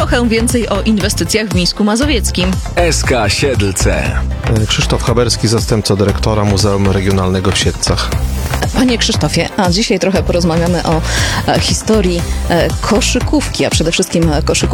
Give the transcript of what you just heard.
trochę więcej o inwestycjach w Mińsku Mazowieckim. SK Siedlce. Krzysztof Haberski, zastępca dyrektora Muzeum Regionalnego w Siedlcach. Panie Krzysztofie, a dzisiaj trochę porozmawiamy o historii koszykówki, a przede wszystkim koszykówki